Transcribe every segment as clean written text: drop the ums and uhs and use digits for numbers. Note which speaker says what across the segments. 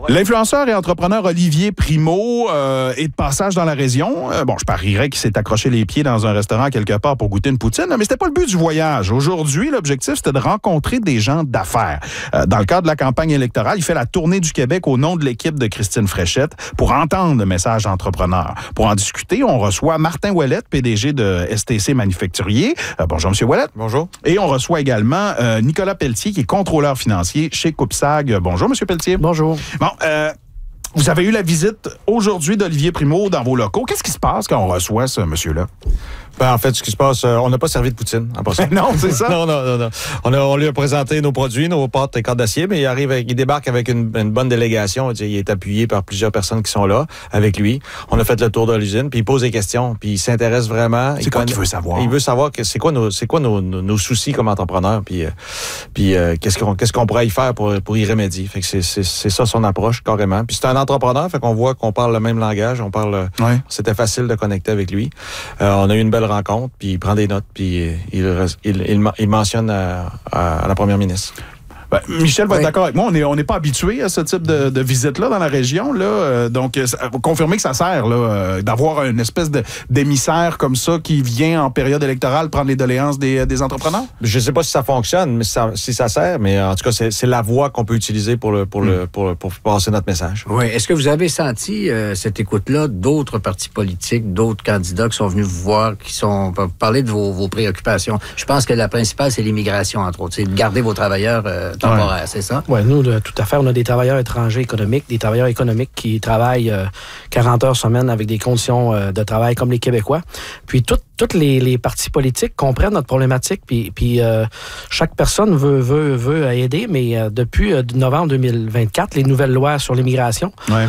Speaker 1: L'influenceur et entrepreneur Olivier Primo est de passage dans la région. Je parierais qu'il s'est accroché les pieds dans un restaurant quelque part pour goûter une poutine, mais c'était pas le but du voyage. Aujourd'hui, l'objectif, c'était de rencontrer des gens d'affaires. Dans le cadre de la campagne électorale, il fait la tournée du Québec au nom de l'équipe de Christine Fréchette pour entendre le message d'entrepreneur. Pour en discuter, on reçoit Martin Ouellette, PDG de STC Manufacturier. Bonjour, M. Ouellette.
Speaker 2: Bonjour.
Speaker 1: Et on reçoit également Nicolas Pelletier, qui est contrôleur financier chez Coupsag. Bonjour, M. Pelletier.
Speaker 3: Bonjour.
Speaker 1: Bon, vous avez eu la visite aujourd'hui d'Olivier Primo dans vos locaux. Qu'est-ce qui se passe quand on reçoit ce monsieur-là?
Speaker 2: En fait, ce qui se passe, on n'a pas servi de poutine en passant.
Speaker 1: Non, c'est ça?
Speaker 2: Non. On lui a présenté nos produits, nos pâtes et cordes d'acier, mais il débarque avec une bonne délégation. Il est appuyé par plusieurs personnes qui sont là avec lui. On a fait le tour de l'usine, puis il pose des questions, puis il s'intéresse vraiment.
Speaker 1: C'est quoi qu'il veut savoir?
Speaker 2: Il veut savoir c'est quoi nos soucis comme entrepreneur, puis qu'est-ce qu'on pourrait y faire pour y remédier. Fait que c'est ça son approche, carrément. Puis c'est un entrepreneur, fait qu'on voit qu'on parle le même langage. C'était facile de connecter avec lui. On a eu une belle rencontre, puis il prend des notes, puis il mentionne à la première ministre.
Speaker 1: Michel va être d'accord avec moi. On n'est pas habitué à ce type de visite-là dans la région. Donc, confirmer que ça sert d'avoir une espèce d'émissaire comme ça qui vient en période électorale prendre les doléances des entrepreneurs?
Speaker 2: Je ne sais pas si ça fonctionne, mais si ça sert, mais en tout cas, c'est la voie qu'on peut utiliser pour passer notre message.
Speaker 3: Oui. Est-ce que vous avez senti cette écoute-là d'autres partis politiques, d'autres candidats qui sont venus vous voir, qui sont parler de vos préoccupations? Je pense que la principale, c'est l'immigration, entre autres. C'est de garder vos travailleurs temporaire, c'est ça?
Speaker 4: Oui, nous, tout à fait, on a des travailleurs étrangers économiques, des travailleurs économiques qui travaillent 40 heures semaine avec des conditions de travail comme les Québécois. Puis toutes les partis politiques comprennent notre problématique, puis chaque personne veut aider, mais depuis novembre 2024, les nouvelles lois sur l'immigration,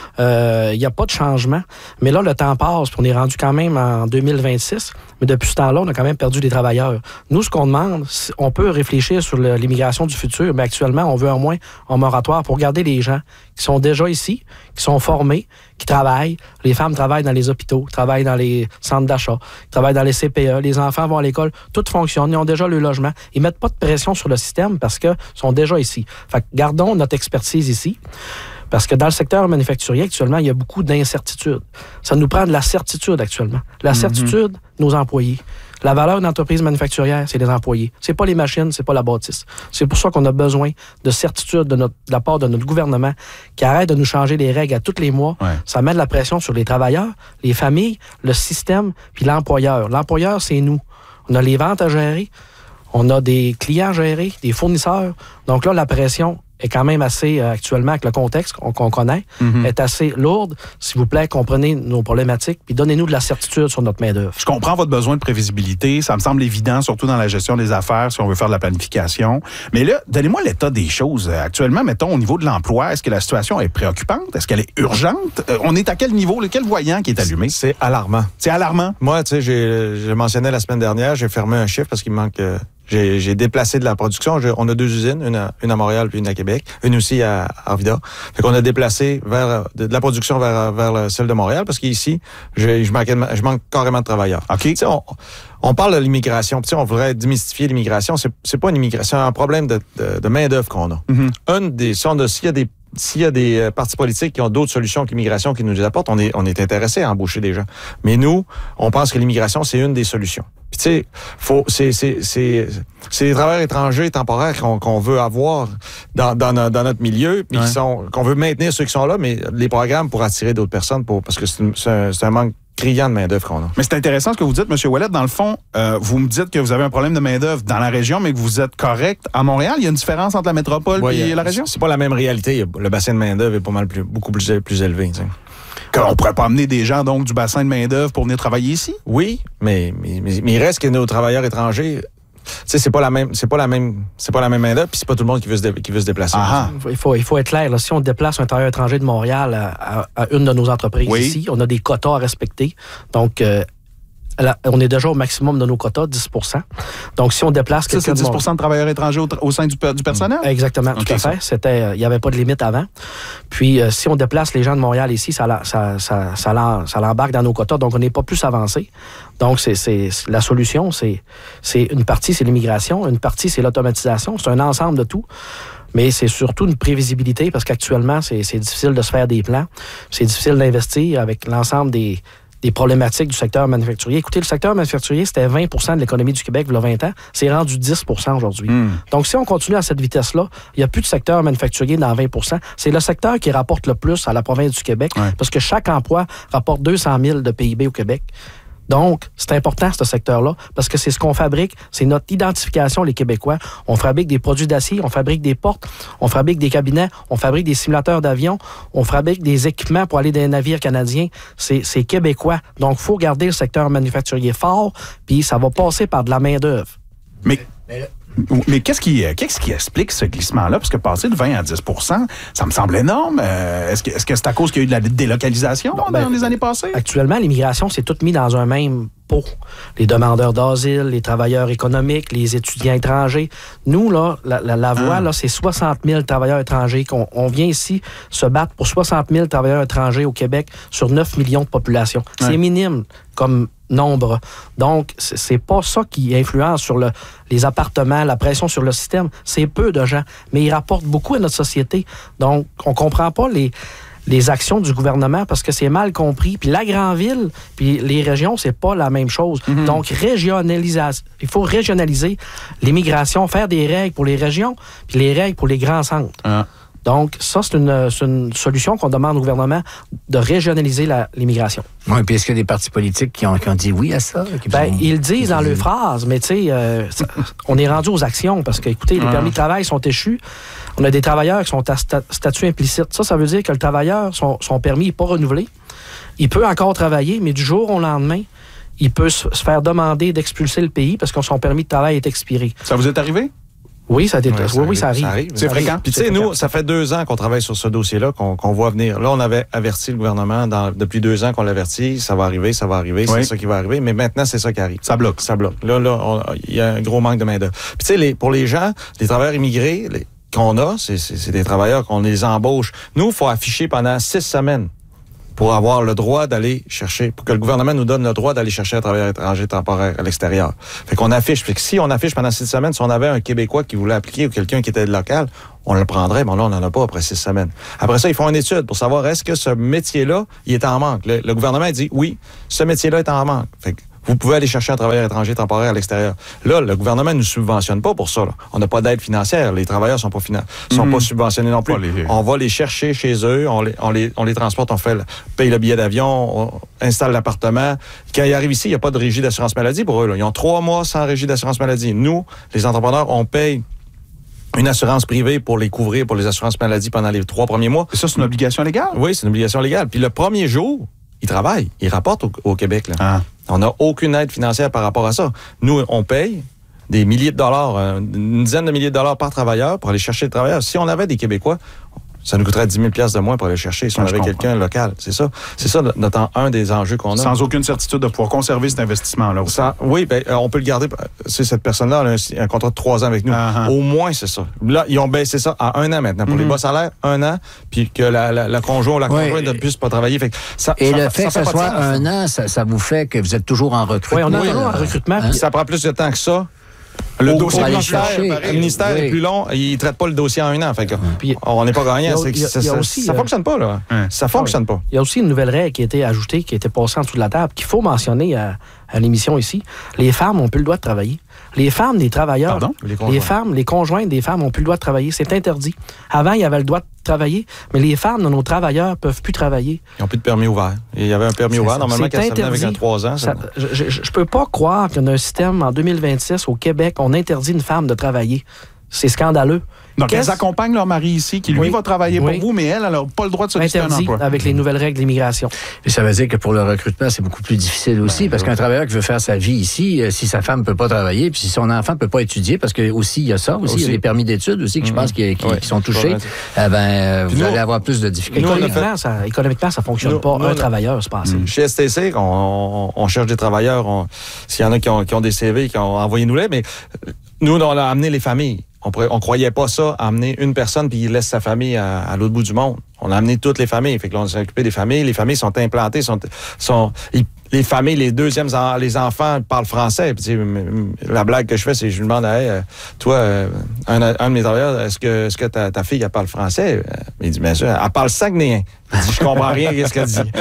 Speaker 4: il n'y a pas de changement. Mais là, le temps passe, puis on est rendu quand même en 2026, mais depuis ce temps-là, on a quand même perdu des travailleurs. Nous, ce qu'on demande, on peut réfléchir sur l'immigration du futur, mais actuellement, on veut au moins un moratoire pour garder les gens qui sont déjà ici, qui sont formés, qui travaillent. Les femmes travaillent dans les hôpitaux, travaillent dans les centres d'achat, travaillent dans les CPE, les enfants vont à l'école, tout fonctionne, ils ont déjà le logement. Ils mettent pas de pression sur le système parce qu'ils sont déjà ici. Fait que gardons notre expertise ici. Parce que dans le secteur manufacturier, actuellement, il y a beaucoup d'incertitudes. Ça nous prend de la certitude actuellement. La certitude, nos employés. La valeur d'une entreprise manufacturière, c'est les employés. C'est pas les machines, c'est pas la bâtisse. C'est pour ça qu'on a besoin de certitude de la part de notre gouvernement qui arrête de nous changer les règles à tous les mois. Ouais. Ça met de la pression sur les travailleurs, les familles, le système, puis l'employeur. L'employeur, c'est nous. On a les ventes à gérer, on a des clients à gérer, des fournisseurs. Donc là, la pression est quand même assez, actuellement, avec le contexte qu'on connaît, est assez lourde. S'il vous plaît, comprenez nos problématiques, puis donnez-nous de la certitude sur notre main-d'œuvre.
Speaker 1: Je comprends votre besoin de prévisibilité. Ça me semble évident, surtout dans la gestion des affaires, si on veut faire de la planification. Mais là, donnez-moi l'état des choses. Actuellement, mettons, au niveau de l'emploi, est-ce que la situation est préoccupante? Est-ce qu'elle est urgente? On est à quel niveau? Quel voyant qui est allumé?
Speaker 2: C'est alarmant.
Speaker 1: C'est alarmant?
Speaker 2: Moi, tu sais, je mentionnais la semaine dernière, j'ai fermé un chiffre parce qu'il me manque... J'ai déplacé de la production. On a 2 usines, une à Montréal puis une à Québec, une aussi à Arvida. Fait qu'on a déplacé de la production vers celle de Montréal parce qu'ici, je manque carrément de travailleurs.
Speaker 1: OK.
Speaker 2: On parle de l'immigration. On voudrait démystifier l'immigration. C'est pas une immigration, c'est un problème de main-d'œuvre qu'on a. S'il y a des partis politiques qui ont d'autres solutions que l'immigration qui nous les apportent, on est intéressé à embaucher des gens. Mais nous, on pense que l'immigration, c'est une des solutions. Puis tu sais, c'est les travailleurs étrangers temporaires qu'on veut avoir dans notre milieu, puis qu'on veut maintenir ceux qui sont là, mais les programmes pour attirer d'autres personnes, parce que c'est un manque criant de main-d'œuvre qu'on a.
Speaker 1: Mais c'est intéressant ce que vous dites, M. Ouellette. Dans le fond, vous me dites que vous avez un problème de main-d'œuvre dans la région, mais que vous êtes correct à Montréal. Il y a une différence entre la métropole et la région?
Speaker 2: C'est pas la même réalité. Le bassin de main-d'œuvre est beaucoup plus élevé. T'sais.
Speaker 1: On pourrait pas amener des gens donc du bassin de main-d'œuvre pour venir travailler ici? Oui,
Speaker 2: mais il reste que nos travailleurs étrangers. Tu sais, c'est pas la même main-d'œuvre, puis c'est pas tout le monde qui veut se déplacer.
Speaker 4: Il faut être clair. Là, si on déplace un travailleur étranger de Montréal à une de nos entreprises ici, on a des quotas à respecter. Donc, on est déjà au maximum de nos quotas, 10%. Donc, si on déplace quelqu'un
Speaker 1: c'est 10% de travailleurs étrangers au sein du personnel?
Speaker 4: Exactement, tout à fait. Il n'y avait pas de limite avant. Puis, si on déplace les gens de Montréal ici, ça l'embarque dans nos quotas. Donc, on n'est pas plus avancé. Donc, la solution, c'est une partie, c'est l'immigration. Une partie, c'est l'automatisation. C'est un ensemble de tout. mais c'est surtout une prévisibilité parce qu'actuellement, c'est difficile de se faire des plans. C'est difficile d'investir avec l'ensemble des problématiques du secteur manufacturier. Écoutez, le secteur manufacturier, c'était 20 de l'économie du Québec il y a 20 ans. C'est rendu 10 aujourd'hui. Donc, si on continue à cette vitesse-là, il n'y a plus de secteur manufacturier dans 20 C'est le secteur qui rapporte le plus à la province du Québec parce que chaque emploi rapporte 200 000 de PIB au Québec. Donc, c'est important, ce secteur-là, parce que c'est ce qu'on fabrique, c'est notre identification, les Québécois. On fabrique des produits d'acier, on fabrique des portes, on fabrique des cabinets, on fabrique des simulateurs d'avion, on fabrique des équipements pour aller dans les navires canadiens. C'est québécois. Donc, il faut garder le secteur manufacturier fort, puis ça va passer par de la main-d'œuvre.
Speaker 1: Mais qu'est-ce qui explique ce glissement-là? Parce que passer de 20 à 10 ça me semble énorme. Est-ce que c'est à cause qu'il y a eu de la délocalisation dans les années passées?
Speaker 4: Actuellement, l'immigration, c'est tout mis dans un même pot. Les demandeurs d'asile, les travailleurs économiques, les étudiants étrangers. Nous, là, la voie, là, c'est 60 000 travailleurs étrangers. On vient ici se battre pour 60 000 travailleurs étrangers au Québec sur 9 millions de population. C'est minime comme nombre. Donc, c'est pas ça qui influence sur les appartements, la pression sur le système. C'est peu de gens, mais ils rapportent beaucoup à notre société. Donc, on comprend pas les actions du gouvernement parce que c'est mal compris. Puis la grande ville, puis les régions, c'est pas la même chose. Donc, il faut régionaliser l'immigration, faire des règles pour les régions, puis les règles pour les grands centres. Donc, ça, c'est une solution qu'on demande au gouvernement de régionaliser l'immigration.
Speaker 3: Oui, puis est-ce qu'il y a des partis politiques qui ont dit oui à ça?
Speaker 4: Ils le disent dans leurs phrases, mais tu sais, on est rendu aux actions parce que, écoutez, les permis de travail sont échus. On a des travailleurs qui sont à statut implicite. Ça veut dire que le travailleur, son permis n'est pas renouvelé. Il peut encore travailler, mais du jour au lendemain, il peut se faire demander d'expulser le pays parce que son permis de travail est expiré.
Speaker 1: Ça vous est arrivé?
Speaker 4: Oui, ça arrive.
Speaker 1: C'est fréquent.
Speaker 2: Puis tu sais, nous, ça fait 2 ans qu'on travaille sur ce dossier-là, qu'on voit venir. Là, on avait averti le gouvernement depuis 2 ans qu'on l'avertit. Ça va arriver, c'est ça qui va arriver. Mais maintenant, c'est ça qui arrive.
Speaker 1: Ça bloque.
Speaker 2: Là, il y a un gros manque de main-d'œuvre. Puis tu sais, pour les gens, les travailleurs immigrés qu'on a, c'est des travailleurs qu'on les embauche. Nous, il faut afficher pendant 6 semaines pour avoir le droit d'aller chercher, pour que le gouvernement nous donne le droit d'aller chercher un travailleur étranger temporaire à l'extérieur. Fait qu'on affiche. Fait que si on affiche pendant 6 semaines, si on avait un Québécois qui voulait appliquer ou quelqu'un qui était local, on le prendrait, mais là, on n'en a pas après 6 semaines. Après ça, ils font une étude pour savoir est-ce que ce métier-là, il est en manque. Le gouvernement dit oui, ce métier-là est en manque. Fait que vous pouvez aller chercher un travailleur étranger temporaire à l'extérieur. Là, le gouvernement ne nous subventionne pas pour ça. Là. On n'a pas d'aide financière. Les travailleurs sont pas subventionnés non plus. On va les chercher chez eux, on les transporte, paye le billet d'avion, on installe l'appartement. Quand ils arrivent ici, il n'y a pas de régie d'assurance maladie pour eux. Là. Ils ont 3 mois sans régie d'assurance maladie. Nous, les entrepreneurs, on paye une assurance privée pour les couvrir pour les assurances maladie pendant les 3 premiers mois.
Speaker 1: Et ça, c'est une obligation légale?
Speaker 2: Oui, c'est une obligation légale. Puis le premier jour, ils travaillent, ils rapportent au Québec. Là. On n'a aucune aide financière par rapport à ça. Nous, on paye des milliers de dollars, une dizaine de milliers de dollars par travailleur pour aller chercher le travailleur. Si on avait des Québécois, ça nous coûterait 10 000 $ de moins pour aller chercher si on avait quelqu'un local. C'est ça un des enjeux qu'on a.
Speaker 1: Sans aucune certitude de pouvoir conserver cet investissement-là.
Speaker 2: Oui, on peut le garder. C'est cette personne-là, elle a un contrat de 3 ans avec nous. Au moins, c'est ça. Là, ils ont baissé ça à 1 an maintenant. Pour les bas salaires, 1 an, puis que la conjointe ou la conjointe ne puisse pas travailler. Fait que
Speaker 3: le fait que ce soit 1 an, ça vous fait que vous êtes toujours en recrutement.
Speaker 4: Oui, on est toujours en recrutement.
Speaker 2: Puis ça prend plus de temps que ça. Le dossier le ministère est plus long, il ne traite pas le dossier en 1 an. Fait que on n'est pas gagnant. Ça fonctionne pas, là. Ça fonctionne pas.
Speaker 4: Il y a aussi une nouvelle règle qui a été ajoutée, qui a été passée en dessous de la table, qu'il faut mentionner à l'émission ici. Les femmes n'ont plus le droit de travailler. Les femmes des travailleurs, les conjointes des femmes n'ont plus le droit de travailler. C'est interdit. Avant, il y avait le droit de travailler, mais les femmes de nos travailleurs ne peuvent plus travailler.
Speaker 2: Ils n'ont plus de permis ouvert. Il y avait un permis ouvert. Normalement, quand ça venait avec un 3 ans.
Speaker 4: Je ne peux pas croire qu'on a un système en 2026 au Québec, on interdit une femme de travailler. C'est scandaleux.
Speaker 1: Donc, elles accompagnent leur mari ici, qui lui va travailler pour vous, mais elle n'a pas le droit de s'occuper d'un emploi.
Speaker 4: Avec les nouvelles règles d'immigration.
Speaker 3: Et ça veut dire que pour le recrutement, c'est beaucoup plus difficile aussi, parce qu'un travailleur qui veut faire sa vie ici, si sa femme ne peut pas travailler, puis si son enfant ne peut pas étudier, parce que aussi il y a ça, il y a des permis d'études aussi, que je pense qui sont touchés, vous allez avoir plus de difficultés.
Speaker 4: Économiquement, ça ne fonctionne pas. Un travailleur, c'est passé.
Speaker 2: Chez STC, on cherche des travailleurs. S'il y en a qui ont des CV, envoyez-nous-les, mais nous, on a amené les familles. On croyait pas ça, amener une personne puis il laisse sa famille à l'autre bout du monde. On a amené toutes les familles. Fait que là, on s'est occupé des familles. Les familles sont implantées, les familles, les enfants parlent français. Puis, la blague que je fais, c'est que je lui demande, toi, un de mes travailleurs, est-ce que ta fille, elle parle français? Il dit, bien sûr, elle parle saguenéen. Il dit, je comprends rien, qu'est-ce qu'elle dit?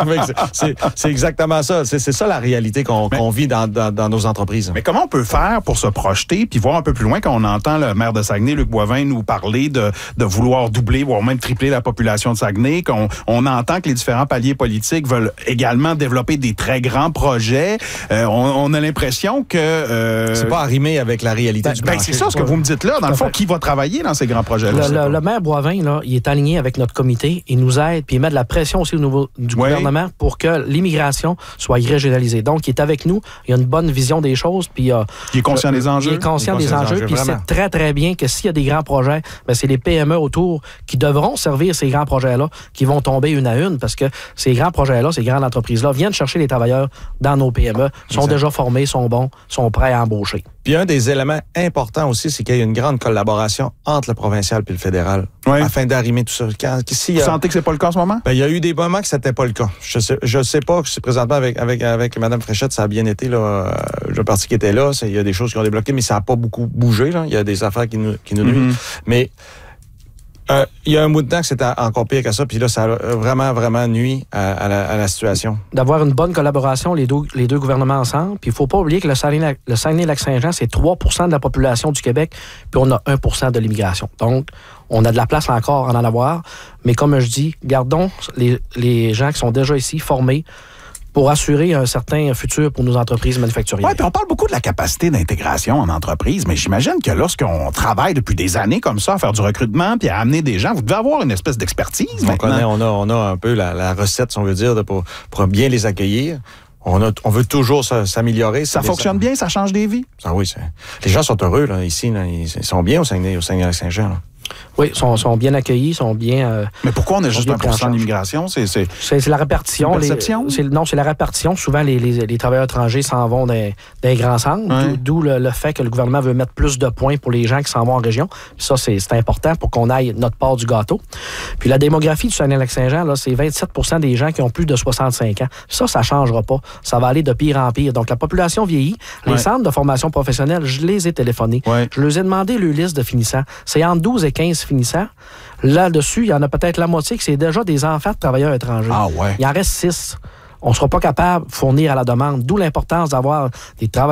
Speaker 2: c'est exactement ça. C'est ça la réalité qu'on vit dans nos entreprises.
Speaker 1: Mais comment on peut faire pour se projeter puis voir un peu plus loin quand on entend le maire de Saguenay, Luc Boivin, nous parler de vouloir doubler, voire même tripler la population de Saguenay, qu'on entend que les différents paliers politiques veulent également développer des très grands projets. On a l'impression que...
Speaker 2: c'est pas arrimé avec la réalité du marché.
Speaker 1: C'est ça ce que vous me dites là. Dans le fond, qui va travailler dans ces grands projets-là?
Speaker 4: Le maire Boivin, là, il est aligné avec notre comité. Il nous aide, puis il met de la pression aussi au niveau du gouvernement pour que l'immigration soit régionalisée. Donc, il est avec nous. Il a une bonne vision des choses. Puis,
Speaker 1: il est conscient des enjeux.
Speaker 4: Il est conscient des enjeux. Puis, il sait très, très bien que s'il y a des grands projets, ben, c'est les PME autour qui devront servir ces grands projets-là, qui vont tomber une à une, parce que ces grands projets-là, ces grandes entreprises-là viennent chercher les travailleurs dans nos PME, sont déjà formés, sont bons, sont prêts à embaucher.
Speaker 2: Puis un des éléments importants aussi, c'est qu'il y a une grande collaboration entre le provincial et le fédéral afin d'arrimer tout ça.
Speaker 1: Vous sentez que c'est pas le cas en ce moment?
Speaker 2: Ben, il y a eu des moments que c'était pas le cas. Je sais pas que présentement avec Mme Fréchette, ça a bien été là. Le parti qui était là, il y a des choses qui ont débloqué, mais ça n'a pas beaucoup bougé. Là. Il y a des affaires qui nous nuisent. Mais il y a un bout de temps que c'était encore pire que ça, puis là, ça a vraiment, vraiment nuit à la situation.
Speaker 4: D'avoir une bonne collaboration, les deux gouvernements ensemble, puis il ne faut pas oublier que le Saguenay-Lac-Saint-Jean, c'est 3% de la population du Québec, puis on a 1% de l'immigration. Donc, on a de la place encore à en avoir, mais comme je dis, gardons les gens qui sont déjà ici, formés, pour assurer un certain futur pour nos entreprises manufacturières.
Speaker 1: Oui, puis on parle beaucoup de la capacité d'intégration en entreprise, mais j'imagine que lorsqu'on travaille depuis des années comme ça, à faire du recrutement puis à amener des gens, vous devez avoir une espèce d'expertise maintenant.
Speaker 2: On a un peu la recette, si on veut dire, pour bien les accueillir. On veut toujours s'améliorer.
Speaker 1: Ça fonctionne bien, ça change des vies?
Speaker 2: Ah oui, les gens sont heureux là, ici. Là, ils sont bien au Saguenay-Lac-Saint-Jean. Là.
Speaker 4: Oui, sont bien accueillis, sont bien...
Speaker 1: mais pourquoi on a juste 1% d'immigration?
Speaker 4: C'est la répartition. C'est la répartition. Souvent, les travailleurs étrangers s'en vont dans les grands centres, d'où le fait que le gouvernement veut mettre plus de points pour les gens qui s'en vont en région. Puis ça, c'est important pour qu'on aille notre part du gâteau. Puis la démographie du Saguenay-Lac-Saint-Jean, là, c'est 27% des gens qui ont plus de 65 ans. Ça ne changera pas. Ça va aller de pire en pire. Donc, la population vieillit. Les centres de formation professionnelle, je les ai téléphonés. Je leur ai demandé leur liste de finissants. C'est entre 12 et 15 finissants. Là-dessus, il y en a peut-être la moitié que c'est déjà des enfants de travailleurs étrangers.
Speaker 1: Ah ouais.
Speaker 4: Il en reste 6. On ne sera pas capable de fournir à la demande, d'où l'importance d'avoir des travailleurs